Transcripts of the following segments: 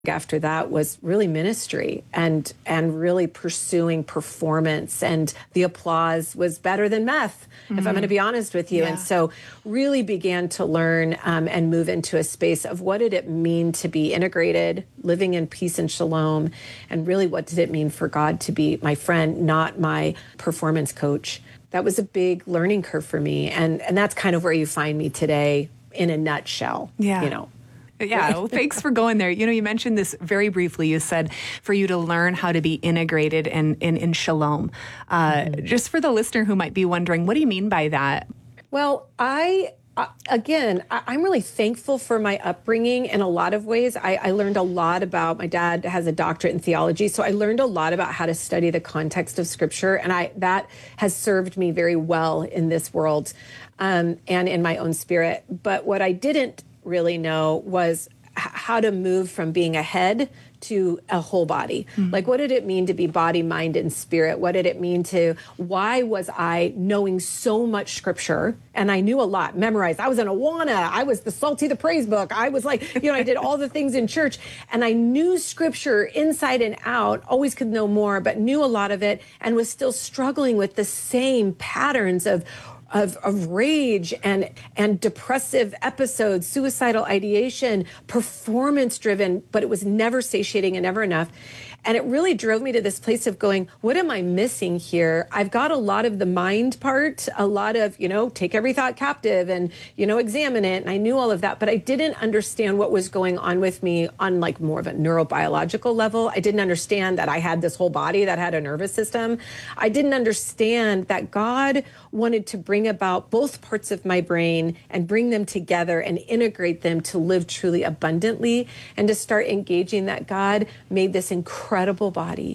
after that was really ministry and really pursuing performance, and the applause was better than meth, if I'm going to be honest with you. And so really began to learn and move into a space of what did it mean to be integrated, living in peace and shalom, and really what did it mean for God to be my friend, not my performance coach. That was a big learning curve for me, and that's kind of where you find me today in a nutshell. Yeah, well, thanks for going there. You mentioned this very briefly. You said for you to learn how to be integrated in shalom. Just for the listener who might be wondering, what do you mean by that? Well, I'm really thankful for my upbringing in a lot of ways. I learned a lot about, my dad has a doctorate in theology, so I learned a lot about how to study the context of Scripture, and that has served me very well in this world and in my own spirit. But what I didn't really know was how to move from being a head to a whole body. Like, what did it mean to be body, mind, and spirit? What did it mean why was I knowing so much Scripture? And I knew a lot, memorized. I was an Awana. I was the Salty the Praise Book. I was like, I did all the things in church, and I knew Scripture inside and out, always could know more, but knew a lot of it, and was still struggling with the same patterns of rage and depressive episodes, suicidal ideation, performance driven, but it was never satiating and never enough. And it really drove me to this place of going, what am I missing here? I've got a lot of the mind part, a lot of, take every thought captive and, examine it. And I knew all of that, but I didn't understand what was going on with me on like more of a neurobiological level. I didn't understand that I had this whole body that had a nervous system. I didn't understand that God wanted to bring about both parts of my brain and bring them together and integrate them to live truly abundantly, and to start engaging that God made this incredible body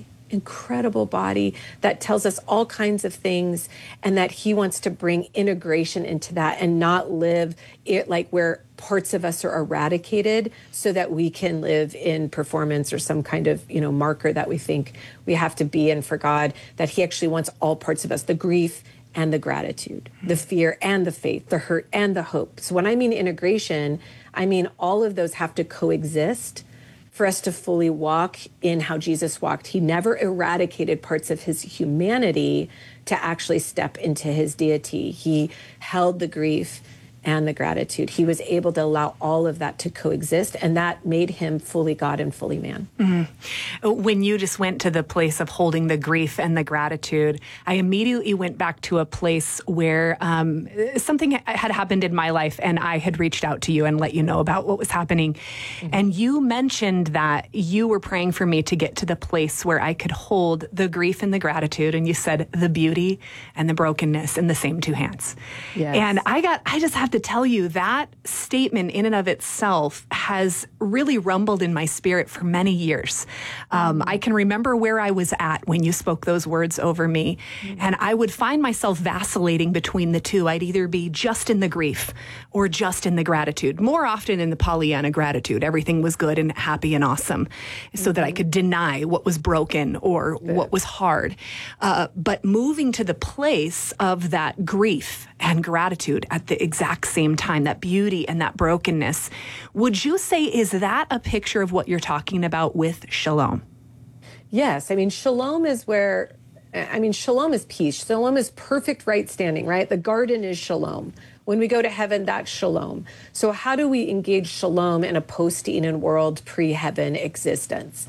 that tells us all kinds of things, and that he wants to bring integration into that and not live it like where parts of us are eradicated so that we can live in performance or some kind of, marker that we think we have to be in for God, that he actually wants all parts of us, the grief and the gratitude, the fear and the faith, the hurt and the hope. So when I mean integration, I mean all of those have to coexist for us to fully walk in how Jesus walked. He never eradicated parts of his humanity to actually step into his deity. He held the grief and the gratitude. He was able to allow all of that to coexist, and that made him fully God and fully man. When you just went to the place of holding the grief and the gratitude, I immediately went back to a place where something had happened in my life, and I had reached out to you and let you know about what was happening. And you mentioned that you were praying for me to get to the place where I could hold the grief and the gratitude, and you said the beauty and the brokenness in the same two hands. Yes. And I just have to tell you that statement in and of itself has really rumbled in my spirit for many years. I can remember where I was at when you spoke those words over me, and I would find myself vacillating between the two. I'd either be just in the grief or just in the gratitude, more often in the Pollyanna gratitude. Everything was good and happy and awesome, so that I could deny what was broken or what was hard. But moving to the place of that grief and gratitude at the exact same time, that beauty and that brokenness, would you say, is that a picture of what you're talking about with shalom? Yes. Shalom is shalom is peace. Shalom is perfect right standing, right? The garden is shalom. When we go to heaven, that's shalom. So how do we engage shalom in a post-Eden world, pre-heaven existence?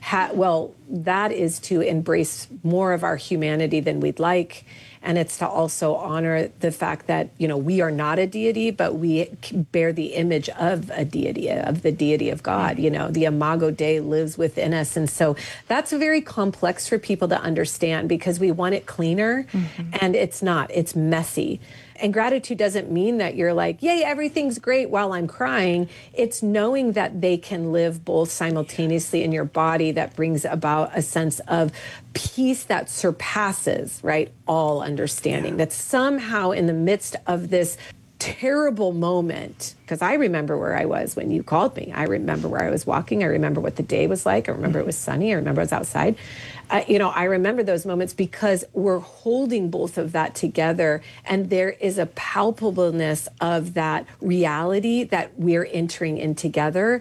That is to embrace more of our humanity than we'd like. And it's to also honor the fact that, we are not a deity, but we bear the image of a deity, of the deity of God. The Imago Dei lives within us. And so that's very complex for people to understand, because we want it cleaner, and it's not. It's messy. And gratitude doesn't mean that you're like, yay, everything's great while I'm crying. It's knowing that they can live both simultaneously in your body that brings about a sense of peace that surpasses, right, all understanding. That somehow in the midst of this terrible moment, because I remember where I was when you called me. I remember where I was walking. I remember what the day was like. I remember it was sunny. I remember I was outside. I remember those moments because we're holding both of that together, and there is a palpableness of that reality that we're entering in together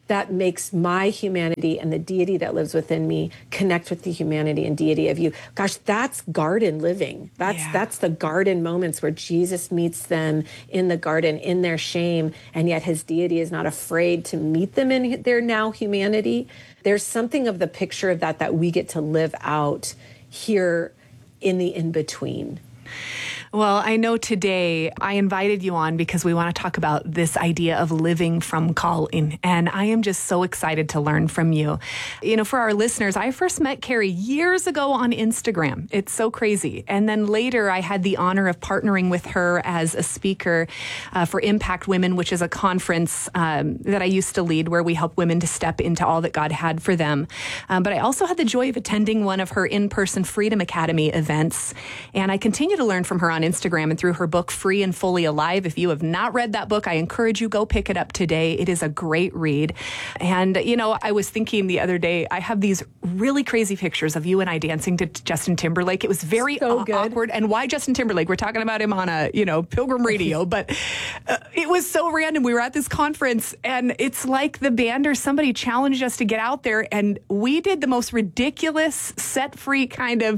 that makes my humanity and the deity that lives within me connect with the humanity and deity of you. Gosh, that's garden living. That's the garden moments where Jesus meets them in the garden in their shame, and yet his deity is not afraid to meet them in their now humanity. There's something of the picture of that we get to live out here in the in-between. Well, I know today I invited you on because we want to talk about this idea of living from calling. And I am just so excited to learn from you. You know, for our listeners, I first met Carrie years ago on Instagram. It's so crazy. And then later I had the honor of partnering with her as a speaker for Impact Women, which is a conference that I used to lead where we help women to step into all that God had for them. But I also had the joy of attending one of her in-person Freedom Academy events. And I continue to learn from her on Instagram and through her book, Free and Fully Alive. If you have not read that book, I encourage you, go pick it up today. It is a great read. And, you know, I was thinking the other day, I have these really crazy pictures of you and I dancing to Justin Timberlake. It was very awkward. And why Justin Timberlake? We're talking about him on a, Pilgrim Radio, but it was so random. We were at this conference and it's like the band or somebody challenged us to get out there and we did the most ridiculous, set-free kind of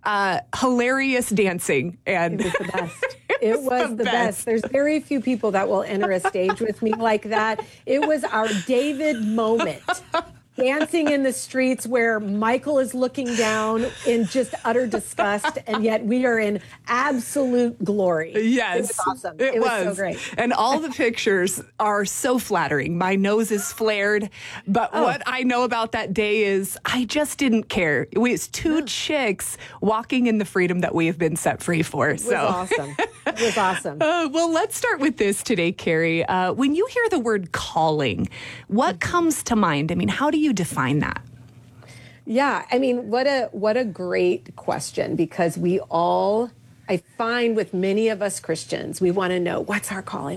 hilarious dancing. And it was the best. It was the best. There's very few people that will enter a stage with me like that. It was our David moment. Dancing in the streets where Michael is looking down in just utter disgust, and yet we are in absolute glory. Yes. It was awesome. It was so great. And all the pictures are so flattering. My nose is flared. But what I know about that day is I just didn't care. It was two chicks walking in the freedom that we have been set free for. It was awesome. It was awesome. Well, let's start with this today, Carrie. When you hear the word calling, what comes to mind? I mean, how do you define that? Yeah, I mean, what a great question, because I find with many of us Christians, we want to know what's our calling,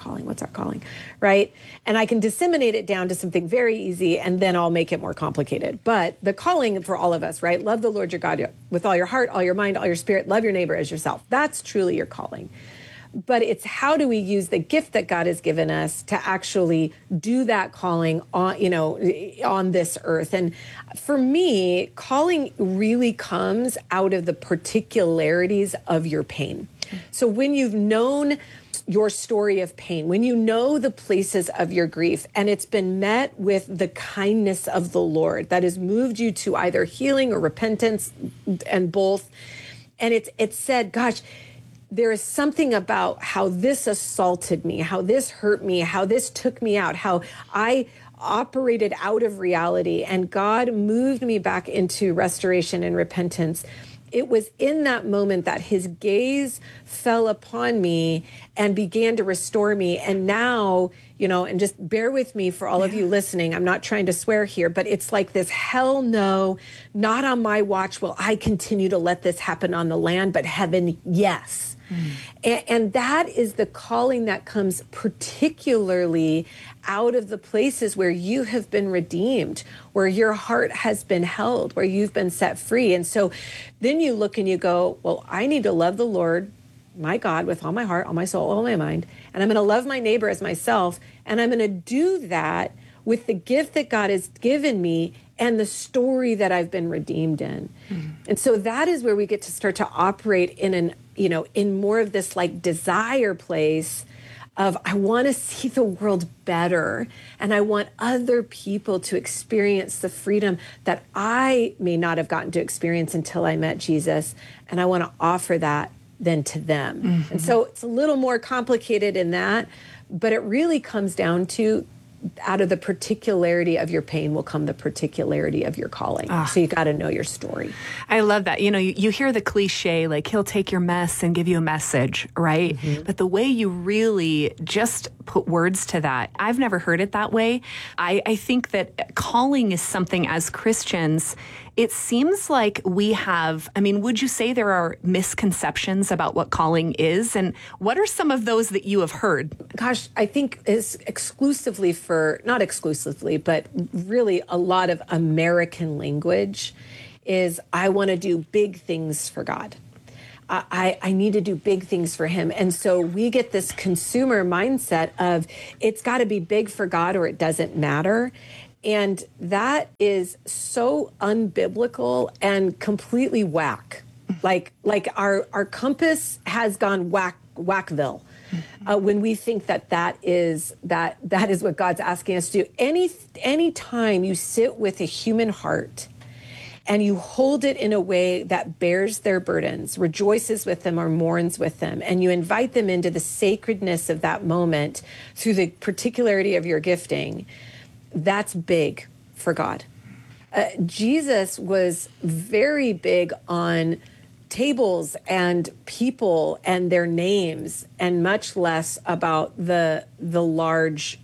right? And I can disseminate it down to something very easy and then I'll make it more complicated. But the calling for all of us, right? Love the Lord your God with all your heart, all your mind, all your spirit, love your neighbor as yourself. That's truly your calling. But it's how do we use the gift that God has given us to actually do that calling on this earth. And for me, calling really comes out of the particularities of your pain. So when you've known your story of pain, when you know the places of your grief, and it's been met with the kindness of the Lord that has moved you to either healing or repentance and both, and it's said, gosh, there is something about how this assaulted me, how this hurt me, how this took me out, how I operated out of reality, and God moved me back into restoration and repentance. It was in that moment that his gaze fell upon me and began to restore me. And now, and just bear with me for all of you listening. I'm not trying to swear here, but it's like this, hell no, not on my watch will I continue to let this happen on the land, but heaven, yes. And that is the calling that comes particularly out of the places where you have been redeemed, where your heart has been held, where you've been set free. And so then you look and you go, well, I need to love the Lord, my God, with all my heart, all my soul, all my mind. And I'm going to love my neighbor as myself. And I'm going to do that with the gift that God has given me and the story that I've been redeemed in. And so that is where we get to start to operate in more of this like desire place of, I want to see the world better, and I want other people to experience the freedom that I may not have gotten to experience until I met Jesus. And I want to offer that then to them. And so it's a little more complicated in that, but it really comes down to, out of the particularity of your pain will come the particularity of your calling. So you got to know your story. I love that. You hear the cliche, like he'll take your mess and give you a message, right? But the way you really just put words to that, I've never heard it that way. I think that calling is something as Christians, it seems like we have, would you say there are misconceptions about what calling is? And what are some of those that you have heard? Gosh, I think is not exclusively, but really a lot of American language is, I want to do big things for God. I need to do big things for him. And so we get this consumer mindset of it's got to be big for God or it doesn't matter. And that is so unbiblical and completely whack. Like our compass has gone whackville. When we think that is what God's asking us to do. Any time you sit with a human heart and you hold it in a way that bears their burdens, rejoices with them or mourns with them, and you invite them into the sacredness of that moment through the particularity of your gifting, that's big for God. Jesus was very big on tables and people and their names, and much less about the large,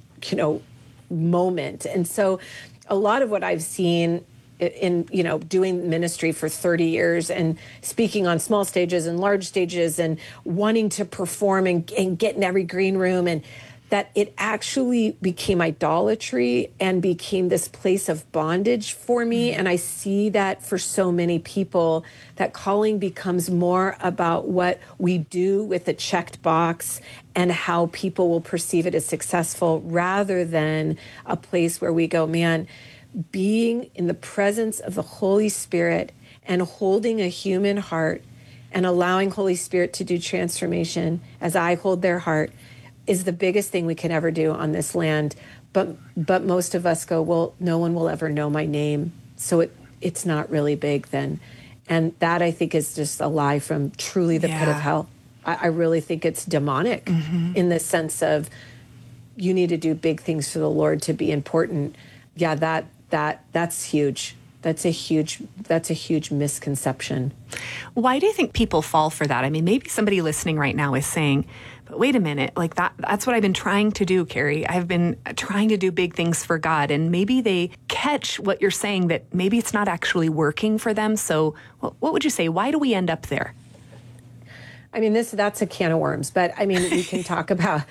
moment. And so a lot of what I've seen in doing ministry for 30 years and speaking on small stages and large stages and wanting to perform and get in every green room, and that it actually became idolatry and became this place of bondage for me. And I see that for so many people, that calling becomes more about what we do with a checked box and how people will perceive it as successful, rather than a place where we go, man, being in the presence of the Holy Spirit and holding a human heart and allowing Holy Spirit to do transformation as I hold their heart is the biggest thing we can ever do on this land. But most of us go, well, no one will ever know my name, so it's not really big then. And that, I think, is just a lie from truly the pit of hell. I really think it's demonic in the sense of you need to do big things for the Lord to be important. Yeah, that's huge. That's a huge misconception. Why do you think people fall for that? I mean, maybe somebody listening right now is saying, but wait a minute, like that's what I've been trying to do, Carrie. I've been trying to do big things for God. And maybe they catch what you're saying, that maybe it's not actually working for them. So what would you say? Why do we end up there? I mean, that's a can of worms, but I mean, we can talk about,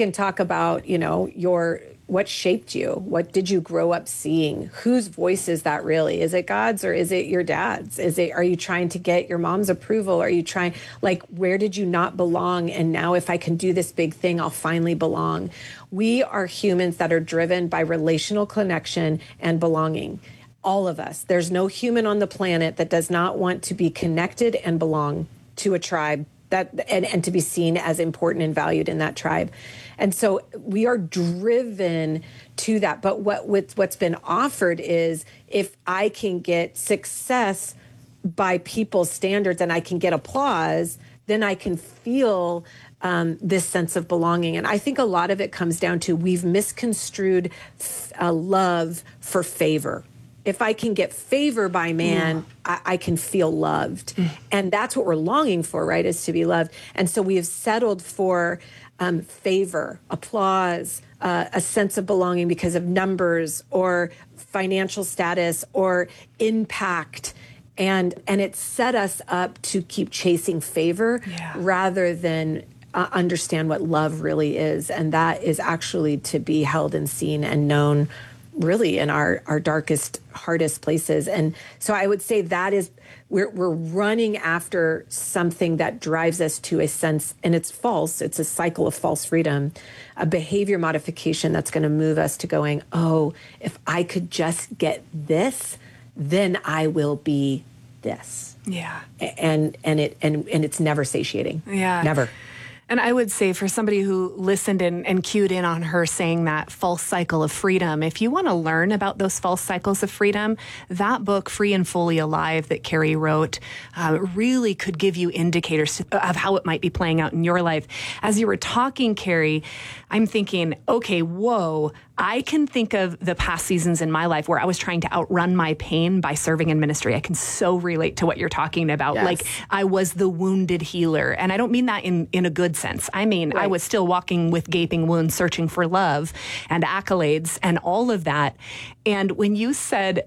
what shaped you? What did you grow up seeing? Whose voice is that really? Is it God's or is it your dad's? Are you trying to get your mom's approval? Are you trying, where did you not belong? And now if I can do this big thing, I'll finally belong. We are humans that are driven by relational connection and belonging. All of us. There's no human on the planet that does not want to be connected and belong to a tribe. And to be seen as important and valued in that tribe. And so we are driven to that. But what's been offered is, if I can get success by people's standards and I can get applause, then I can feel this sense of belonging. And I think a lot of it comes down to we've misconstrued love for favor. If I can get favor by man, I can feel loved. And that's what we're longing for, right, is to be loved. And so we have settled for favor, applause, a sense of belonging because of numbers or financial status or impact. And it set us up to keep chasing favor rather than understand what love really is. And that is actually to be held and seen and known really in our darkest, hardest places. And so I would say that is, we're running after something that drives us to a sense, and it's false. It's a cycle of false freedom, a behavior modification that's going to move us to going, oh, if I could just get this, then I will be this. Yeah. And it's never satiating. Yeah. Never. And I would say, for somebody who listened and cued in on her saying that false cycle of freedom, if you want to learn about those false cycles of freedom, that book, Free and Fully Alive, that Carrie wrote, really could give you indicators of how it might be playing out in your life. As you were talking, Carrie, I'm thinking, okay, whoa, I can think of the past seasons in my life where I was trying to outrun my pain by serving in ministry. I can so relate to what you're talking about. Yes. Like, I was the wounded healer. And I don't mean that in a good sense. I mean, right. I was still walking with gaping wounds, searching for love and accolades and all of that. And when you said,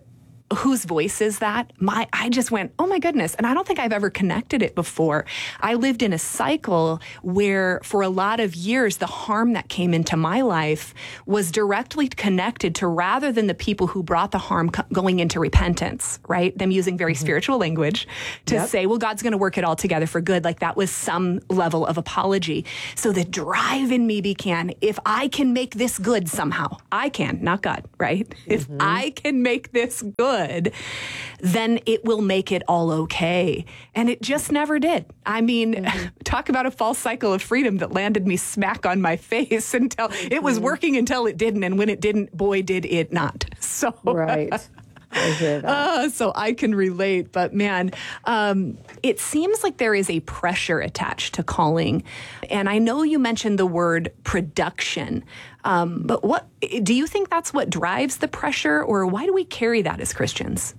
whose voice is that? I just went, oh my goodness. And I don't think I've ever connected it before. I lived in a cycle where for a lot of years, the harm that came into my life was directly connected to, rather than the people who brought the harm going into repentance, right? Them using very spiritual language to say, well, God's going to work it all together for good. Like that was some level of apology. So the drive in me began, if I can make this good somehow, I can, not God, right? If I can make this good, then it will make it all okay. And it just never did. I mean, talk about a false cycle of freedom that landed me smack on my face until it was working until it didn't. And when it didn't, boy, did it not. So, right. I hear that. So I can relate. But man, it seems like there is a pressure attached to calling. And I know you mentioned the word production. But what do you think that's what drives the pressure, or why do we carry that as Christians?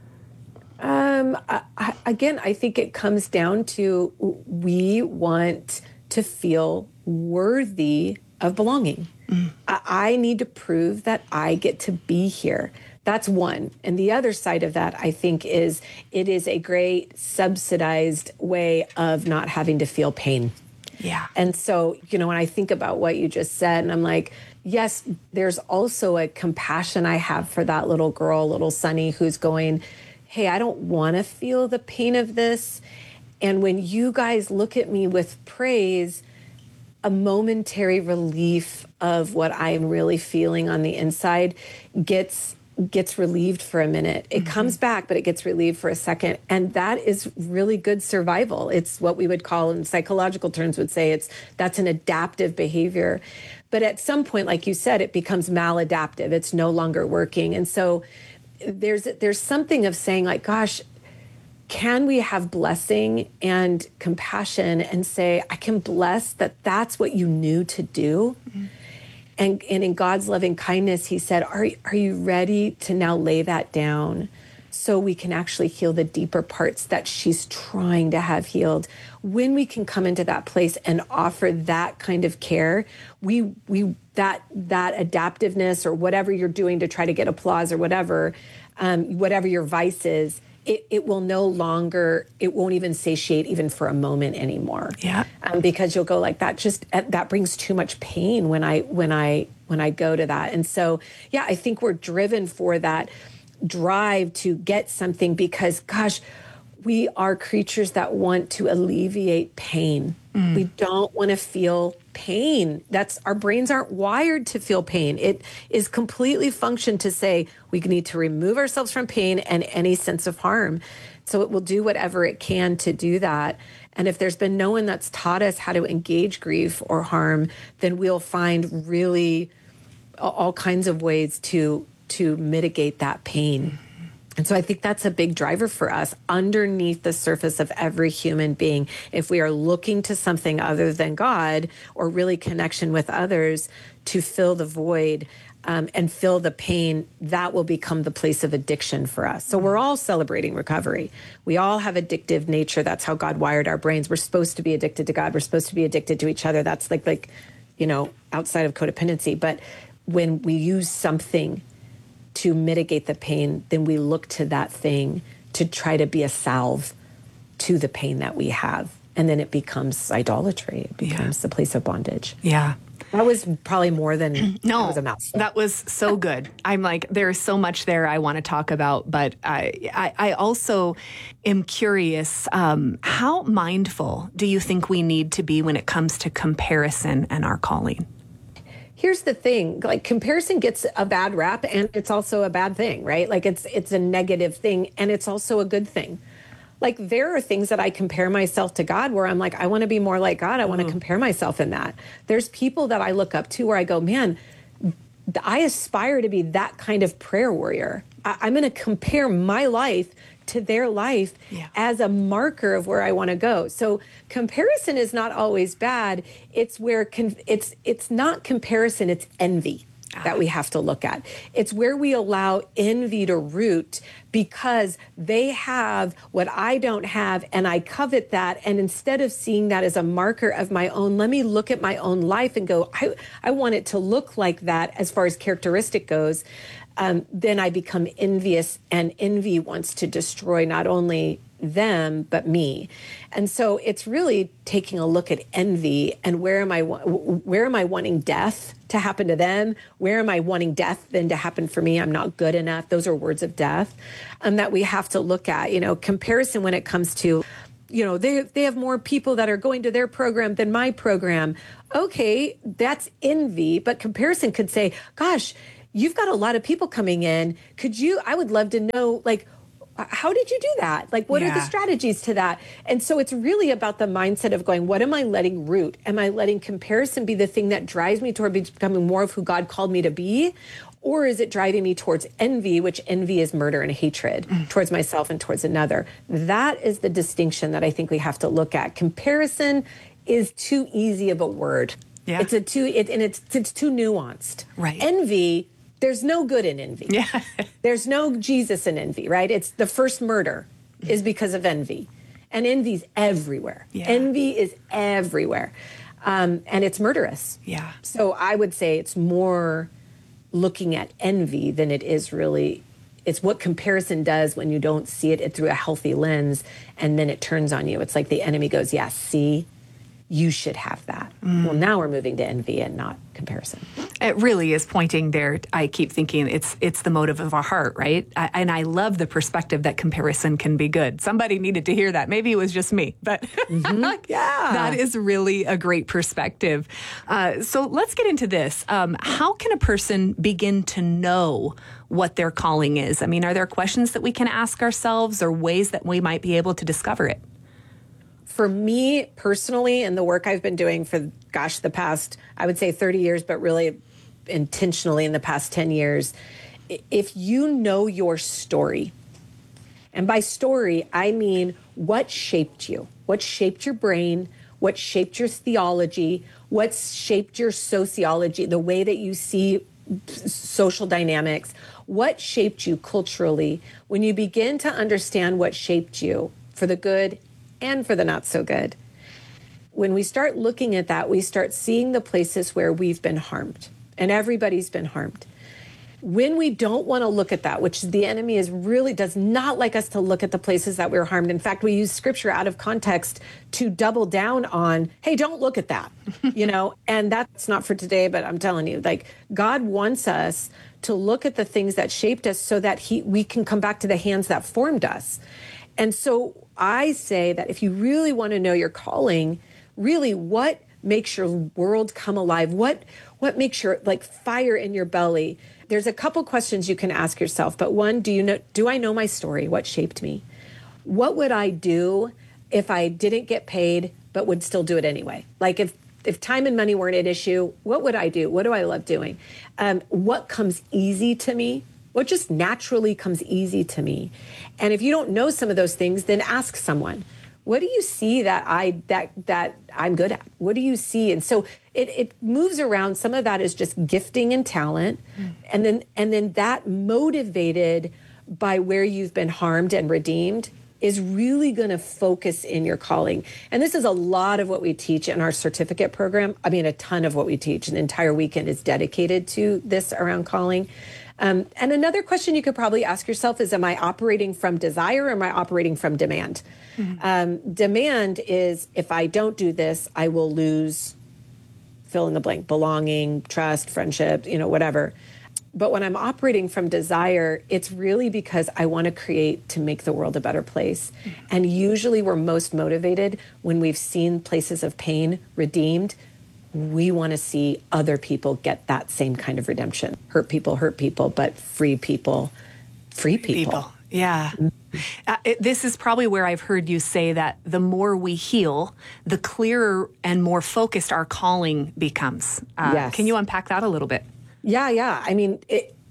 Again, I think it comes down to we want to feel worthy of belonging. I need to prove that I get to be here. That's one. And the other side of that, I think, is it is a great subsidized way of not having to feel pain. Yeah. And so, when I think about what you just said, and I'm like, yes, there's also a compassion I have for that little girl, little Sunny, who's going, hey, I don't want to feel the pain of this. And when you guys look at me with praise, a momentary relief of what I'm really feeling on the inside gets relieved for a minute. It comes back, but it gets relieved for a second. And that is really good survival. It's what we would call, in psychological terms, would say that's an adaptive behavior. But at some point, like you said, it becomes maladaptive. It's no longer working. And so there's something of saying, like, gosh, can we have blessing and compassion and say, I can bless that that's what you knew to do? And in God's loving kindness, he said, are you ready to now lay that down so we can actually heal the deeper parts that she's trying to have healed? When we can come into that place and offer that kind of care, that adaptiveness, or whatever you're doing to try to get applause, or whatever your vice is, it will no longer, it won't even satiate even for a moment anymore. Yeah. Because you'll go like that brings too much pain when I go to that. And so, yeah, I think we're driven for that drive to get something because, gosh, we are creatures that want to alleviate pain. We don't want to feel pain. Our brains aren't wired to feel pain. It is completely functioned to say we need to remove ourselves from pain and any sense of harm. So it will do whatever it can to do that. And if there's been no one that's taught us how to engage grief or harm, then we'll find really all kinds of ways to mitigate that pain. And so I think that's a big driver for us underneath the surface of every human being. If we are looking to something other than God, or really connection with others to fill the void and fill the pain, that will become the place of addiction for us. So we're all celebrating recovery. We all have addictive nature. That's how God wired our brains. We're supposed to be addicted to God. We're supposed to be addicted to each other. That's like outside of codependency. But when we use something to mitigate the pain, then we look to that thing to try to be a salve to the pain that we have. And then it becomes idolatry. It becomes the place of bondage. Yeah. That was probably more than that was a mouthful. That was so good. I'm like, there's so much there I want to talk about, but I also am curious, how mindful do you think we need to be when it comes to comparison and our calling? Here's the thing, like, comparison gets a bad rap, and it's also a bad thing, right? Like, it's a negative thing, and it's also a good thing. Like, there are things that I compare myself to God where I'm like, I want to be more like God. I want to compare myself in that. There's people that I look up to where I go, man, I aspire to be that kind of prayer warrior. I'm going to compare my life to their life as a marker of where I want to go. So comparison is not always bad. It's where it's not comparison, it's envy that we have to look at. It's where we allow envy to root because they have what I don't have and I covet that. And instead of seeing that as a marker of my own, let me look at my own life and go, I want it to look like that as far as characteristic goes. then I become envious, and envy wants to destroy not only them, but me. And so it's really taking a look at envy and where am I wanting death to happen to them? Where am I wanting death then to happen for me? I'm not good enough. Those are words of death that we have to look at, comparison when it comes to, they have more people that are going to their program than my program. Okay, that's envy, but comparison could say, gosh, you've got a lot of people coming in. I would love to know, how did you do that? What are the strategies to that? And so it's really about the mindset of going, what am I letting root? Am I letting comparison be the thing that drives me toward becoming more of who God called me to be? Or is it driving me towards envy, which envy is murder and hatred towards myself and towards another? That is the distinction that I think we have to look at. Comparison is too easy of a word. Yeah. It's too nuanced. Right. Envy, there's no good in envy. Yeah. There's no Jesus in envy, right? It's the first murder is because of envy. And envy's everywhere. Yeah. Envy is everywhere. And it's murderous. Yeah. So I would say it's more looking at envy than it is really, it's what comparison does when you don't see it through a healthy lens, and then it turns on you. It's like the enemy goes, yeah, see, you should have that. Well, now we're moving to envy and not comparison. It really is pointing there. I keep thinking it's the motive of our heart, right? And I love the perspective that comparison can be good. Somebody needed to hear that. Maybe it was just me, but that is really a great perspective. So let's get into this. How can a person begin to know what their calling is? I mean, are there questions that we can ask ourselves or ways that we might be able to discover it? For me personally, and the work I've been doing for, the past, I would say 30 years, but really intentionally in the past 10 years, if you know your story, and by story, I mean what shaped you, what shaped your brain, what shaped your theology, what shaped your sociology, the way that you see social dynamics, what shaped you culturally, when you begin to understand what shaped you for the good and for the not so good, when we start looking at that, we start seeing the places where we've been harmed, and everybody's been harmed. When we don't want to look at that, which the enemy does not like us to look at the places that we're harmed. In fact, we use scripture out of context to double down on, hey, don't look at that, and that's not for today, but I'm telling you, God wants us to look at the things that shaped us so that we can come back to the hands that formed us. And so I say that if you really want to know your calling, really what makes your world come alive, what makes your fire in your belly, there's a couple questions you can ask yourself. But one, do I know my story? What shaped me? What would I do if I didn't get paid but would still do it anyway? If time and money weren't an issue, what would I do? What do I love doing? What comes easy to me? What just naturally comes easy to me? And if you don't know some of those things, then ask someone, what do you see that I'm good at? What do you see? And so it moves around. Some of that is just gifting and talent. And then that motivated by where you've been harmed and redeemed is really going to focus in your calling. And this is a lot of what we teach in our certificate program. I mean, a ton of what we teach. An entire weekend is dedicated to this around calling. And another question you could probably ask yourself is, am I operating from desire or am I operating from demand? Demand is, if I don't do this, I will lose, fill in the blank, belonging, trust, friendship, whatever. But when I'm operating from desire, it's really because I want to create to make the world a better place. And usually we're most motivated when we've seen places of pain redeemed. We want to see other people get that same kind of redemption. Hurt people, but free people, free people. Yeah. This is probably where I've heard you say that the more we heal, the clearer and more focused our calling becomes. Yes. Can you unpack that a little bit? Yeah. I mean,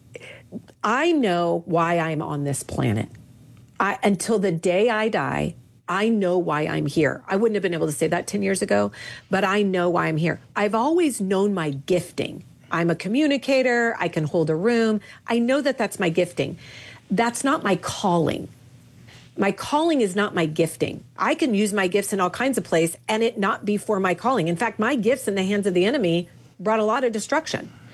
I know why I'm on this planet. Until the day I die, I know why I'm here. I wouldn't have been able to say that 10 years ago, but I know why I'm here. I've always known my gifting. I'm a communicator. I can hold a room. I know that that's my gifting. That's not my calling. My calling is not my gifting. I can use my gifts in all kinds of places and it not be for my calling. In fact, my gifts in the hands of the enemy brought a lot of destruction.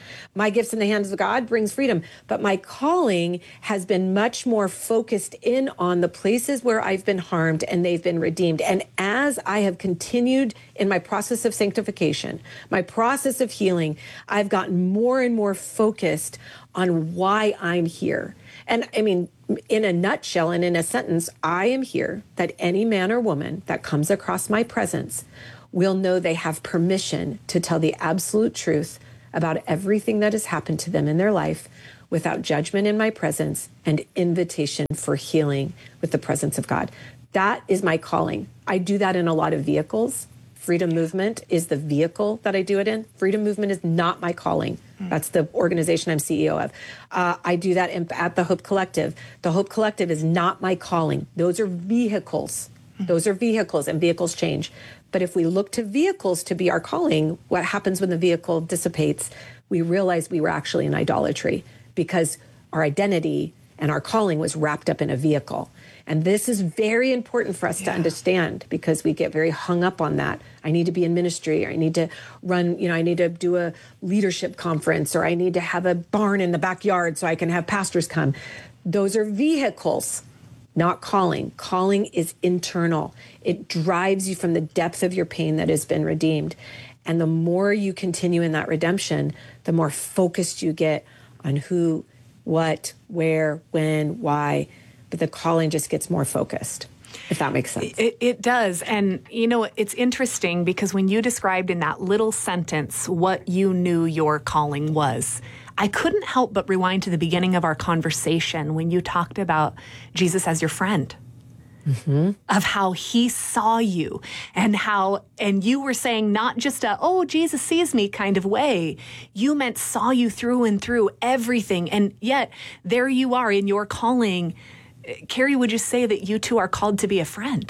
My gifts in the hands of God brings freedom. But my calling has been much more focused in on the places where I've been harmed and they've been redeemed. And as I have continued in my process of sanctification, my process of healing, I've gotten more and more focused on why I'm here. And I mean, in a nutshell and in a sentence, I am here that any man or woman that comes across my presence will know they have permission to tell the absolute truth about everything that has happened to them in their life without judgment in my presence and invitation for healing with the presence of God. That is my calling. I do that in a lot of vehicles. Freedom Movement is the vehicle that I do it in. Freedom Movement is not my calling. That's the organization I'm CEO of. I do that at the Hope Collective. The Hope Collective is not my calling. Those are vehicles. Those are vehicles, and vehicles change. But if we look to vehicles to be our calling, what happens when the vehicle dissipates? We realize we were actually in idolatry because our identity and our calling was wrapped up in a vehicle. And this is very important for us to understand because we get very hung up on that. I need to be in ministry, or I need to run, I need to do a leadership conference, or I need to have a barn in the backyard so I can have pastors come. Those are vehicles, not calling. Calling is internal. It drives you from the depth of your pain that has been redeemed. And the more you continue in that redemption, the more focused you get on who, what, where, when, why. But the calling just gets more focused, if that makes sense. It does. And, it's interesting because when you described in that little sentence what you knew your calling was, I couldn't help but rewind to the beginning of our conversation when you talked about Jesus as your friend. Mm-hmm. Of how he saw you and you were saying not just Jesus sees me kind of way. You meant saw you through and through everything. And yet there you are in your calling. Carrie, would you say that you two are called to be a friend?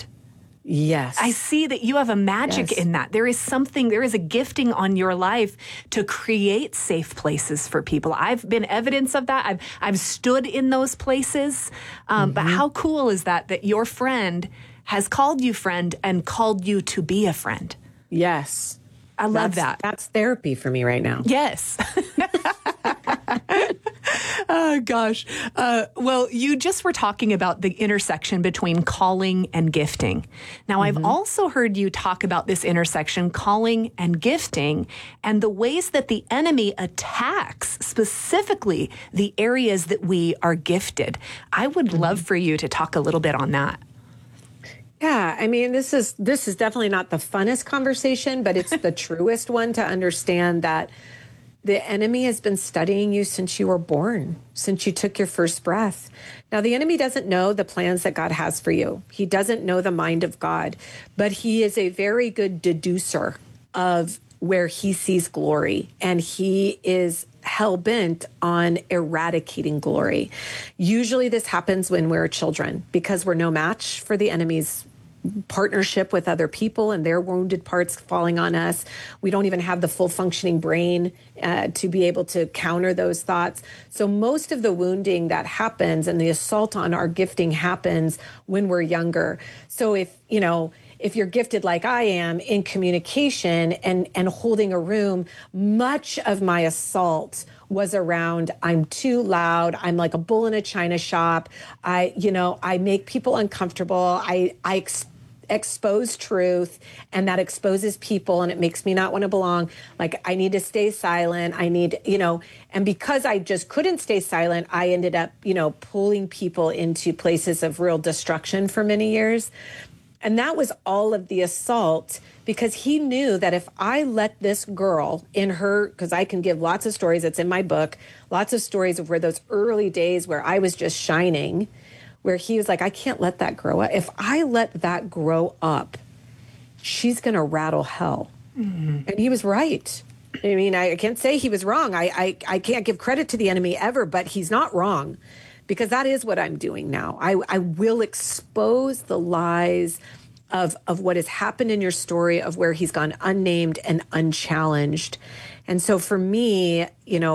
Yes. I see that you have a magic in that. There is a gifting on your life to create safe places for people. I've been evidence of that. I've stood in those places. But how cool is that your friend has called you friend and called you to be a friend? Yes. I love that. That's therapy for me right now. Yes. Oh, gosh. Well, you just were talking about the intersection between calling and gifting. Now, I've also heard you talk about this intersection, calling and gifting, and the ways that the enemy attacks specifically the areas that we are gifted. I would love for you to talk a little bit on that. Yeah, I mean, this is definitely not the funnest conversation, but it's the truest one to understand that the enemy has been studying you since you were born, since you took your first breath. Now, the enemy doesn't know the plans that God has for you. He doesn't know the mind of God, but he is a very good deducer of where he sees glory, and he is hell-bent on eradicating glory. Usually this happens when we're children because we're no match for the enemy's partnership with other people and their wounded parts falling on us. We don't even have the full functioning brain to be able to counter those thoughts. So most of the wounding that happens and the assault on our gifting happens when we're younger. So if you're gifted like I am in communication and holding a room, much of my assault was around, I'm too loud. I'm like a bull in a china shop. I make people uncomfortable. I expose truth, and that exposes people, and it makes me not want to belong. Like, I need to stay silent. And because I just couldn't stay silent, I ended up, pulling people into places of real destruction for many years. And that was all of the assault, because he knew that if I let this girl in her, because I can give lots of stories, it's in my book, lots of stories of where those early days where I was just shining, where he was like, I can't let that grow up. If I let that grow up, she's going to rattle hell. Mm-hmm. And he was right. I mean, I can't say he was wrong. I can't give credit to the enemy ever, but he's not wrong. Because that is what I'm doing now. I will expose the lies of what has happened in your story, of where he's gone unnamed and unchallenged. And so for me,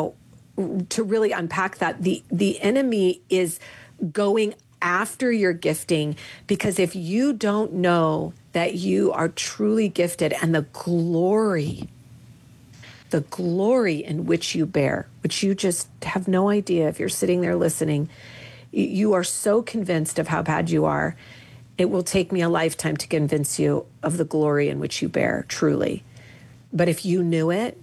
to really unpack that, the enemy is going after your gifting, because if you don't know that you are truly gifted and the glory the glory in which you bear, which you just have no idea if you're sitting there listening. You are so convinced of how bad you are. It will take me a lifetime to convince you of the glory in which you bear, truly. But if you knew it,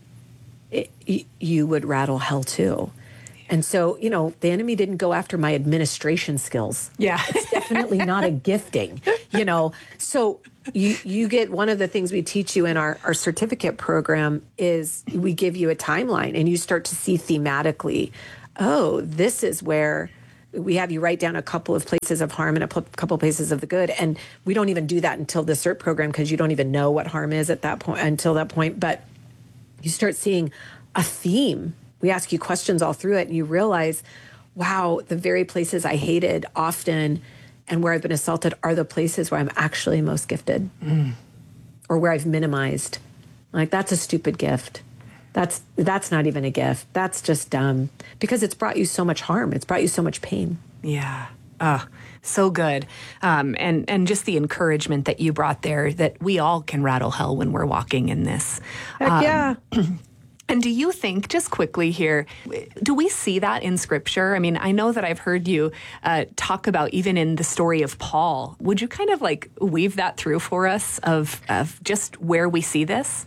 you would rattle hell too. And so, the enemy didn't go after my administration skills. Yeah. It's definitely not a gifting, So you get, one of the things we teach you in our certificate program is we give you a timeline, and you start to see thematically, oh, this is where we have you write down a couple of places of harm and a couple of places of the good. And we don't even do that until the CERT program, because you don't even know what harm is at that point, until that point. But you start seeing a theme. We ask you questions all through it, and you realize, wow, the very places I hated often and where I've been assaulted are the places where I'm actually most gifted, or where I've minimized. Like, that's a stupid gift. That's not even a gift. That's just dumb, because it's brought you so much harm. It's brought you so much pain. Yeah. Oh, so good. And just the encouragement that you brought there, that we all can rattle hell when we're walking in this. Heck yeah. And do you think, just quickly here, do we see that in Scripture? I mean, I know that I've heard you talk about, even in the story of Paul. Would you kind of weave that through for us of just where we see this?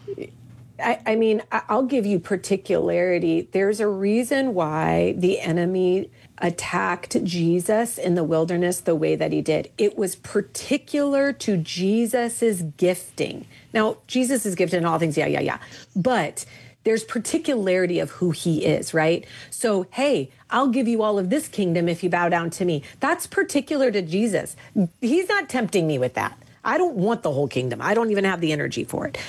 I mean, I'll give you particularity. There's a reason why the enemy attacked Jesus in the wilderness the way that he did. It was particular to Jesus's gifting. Now, Jesus is gifted in all things, yeah. But there's particularity of who he is, right? So, hey, I'll give you all of this kingdom if you bow down to me. That's particular to Jesus. He's not tempting me with that. I don't want the whole kingdom. I don't even have the energy for it.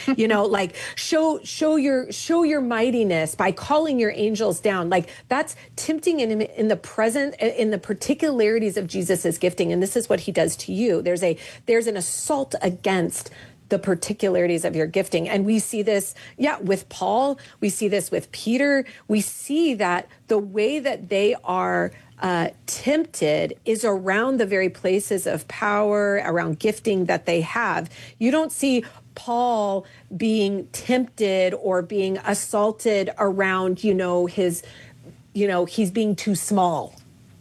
Show your mightiness by calling your angels down. That's tempting in the present, in the particularities of Jesus's gifting. And this is what he does to you. There's an assault against the particularities of your gifting. And we see this, with Paul. We see this with Peter. We see that the way that they are tempted is around the very places of power, around gifting that they have. You don't see Paul being tempted or being assaulted around, he's being too small.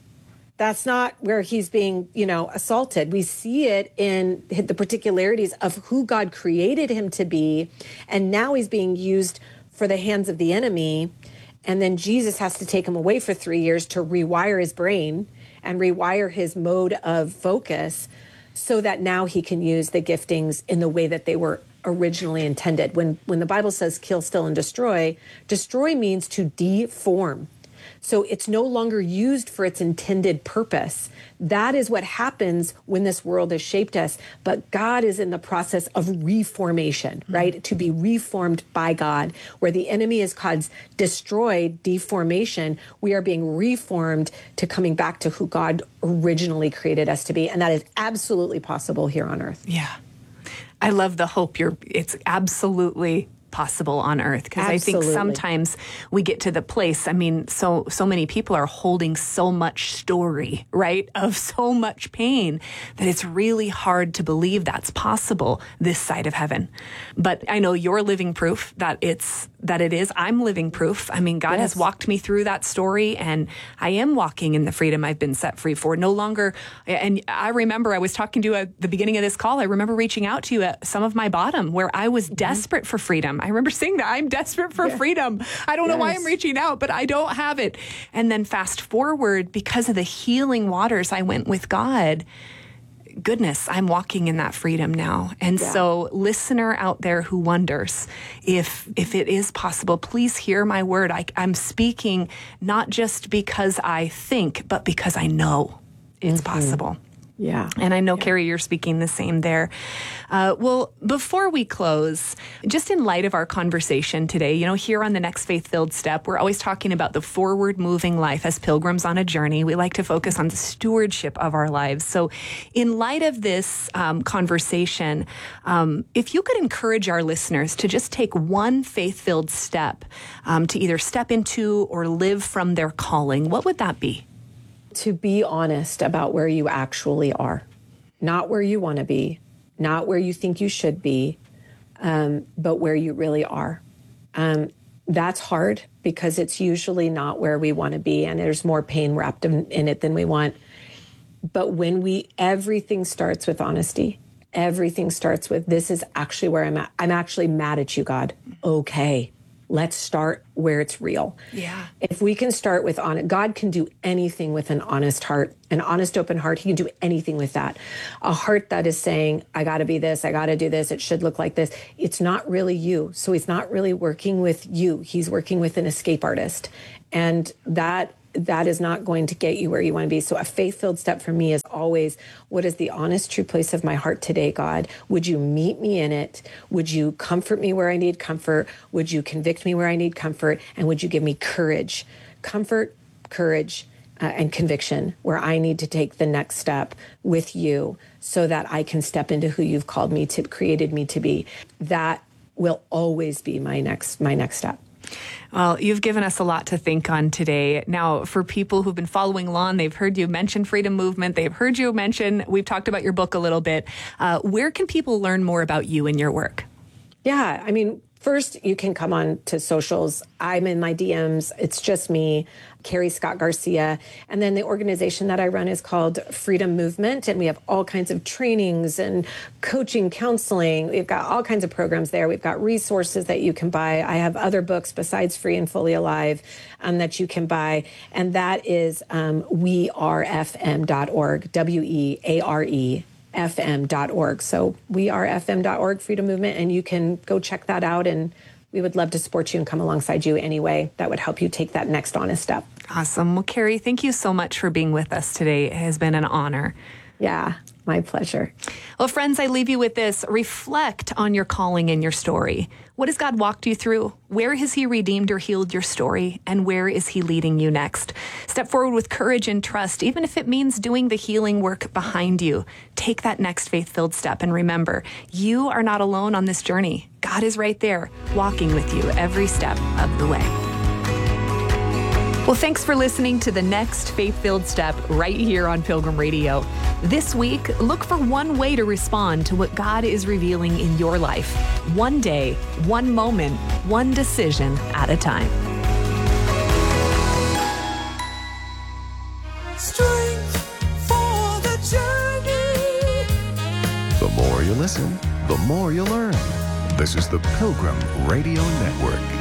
That's not where he's being, assaulted. We see it in the particularities of who God created him to be. And now he's being used for the hands of the enemy. And then Jesus has to take him away for 3 years to rewire his brain and rewire his mode of focus, so that now he can use the giftings in the way that they were originally intended. When the Bible says kill, steal, and destroy means to deform. So it's no longer used for its intended purpose. That is what happens when this world has shaped us. But God is in the process of reformation, right? To be reformed by God. Where the enemy is caused destroyed, deformation, we are being reformed to coming back to who God originally created us to be. And that is absolutely possible here on earth. Yeah. I love the hope. It's absolutely possible on earth, because I think sometimes we get to the place, I mean, so many people are holding so much story, right, of so much pain, that it's really hard to believe that's possible this side of heaven. But I know you're living proof that it is. I'm living proof. I mean, God has walked me through that story, and I am walking in the freedom I've been set free for. No longer, and I remember I was talking to you at the beginning of this call. I remember reaching out to you at some of my bottom, where I was desperate for freedom. I remember saying that I'm desperate for freedom. I don't know why I'm reaching out, but I don't have it. And then fast forward, because of the healing waters I went with God, goodness, I'm walking in that freedom now. And so, listener out there who wonders if it is possible, please hear my word. I'm speaking not just because I think, but because I know it's possible. Yeah. And I know, Carrie, you're speaking the same there. Well, before we close, just in light of our conversation today, here on the Next Faith-Filled Step, we're always talking about the forward-moving life as pilgrims on a journey. We like to focus on the stewardship of our lives. So in light of this conversation, if you could encourage our listeners to just take one faith-filled step to either step into or live from their calling, what would that be? To be honest about where you actually are, not where you want to be, not where you think you should be, but where you really are. that's hard because it's usually not where we want to be, and there's more pain wrapped in it than we want. But everything starts with honesty. Everything starts with, this is actually where I'm at. I'm actually mad at you, God. Okay, let's start where it's real. Yeah. If we can start with God can do anything with an honest heart, an honest, open heart. He can do anything with that. A heart that is saying, I got to be this, I got to do this, it should look like this. It's not really you. So he's not really working with you. He's working with an escape artist. And that is not going to get you where you want to be. So a faith-filled step for me is always, what is the honest, true place of my heart today, God? Would you meet me in it? Would you comfort me where I need comfort? Would you convict me where I need comfort? And would you give me courage? Comfort, courage, and conviction where I need to take the next step with you so that I can step into who you've called me to, created me to be. That will always be my next step. Well, you've given us a lot to think on today. Now, for people who've been following along, they've heard you mention Freedom Movement. They've heard you mention, we've talked about your book a little bit. Where can people learn more about you and your work? Yeah, I mean, first, you can come on to socials. I'm in my DMs. It's just me, Carrie Scott Garcia. And then the organization that I run is called Freedom Movement. And we have all kinds of trainings and coaching, counseling. We've got all kinds of programs there. We've got resources that you can buy. I have other books besides Free and Fully Alive that you can buy. And that is wearefm.org, WEARE. fm.org. So wearefm.org, Freedom Movement, and you can go check that out, and we would love to support you and come alongside you any way that would help you take that next honest step. Awesome. Well, Carrie, thank you so much for being with us today. It has been an honor. Yeah, my pleasure. Well, friends, I leave you with this. Reflect on your calling and your story. What has God walked you through? Where has he redeemed or healed your story? And where is he leading you next? Step forward with courage and trust, even if it means doing the healing work behind you. Take that next faith-filled step. And remember, you are not alone on this journey. God is right there, walking with you every step of the way. Well, thanks for listening to the next Faith-Filled Step right here on Pilgrim Radio. This week, look for one way to respond to what God is revealing in your life. One day, one moment, one decision at a time. Strength for the journey. The more you listen, the more you learn. This is the Pilgrim Radio Network.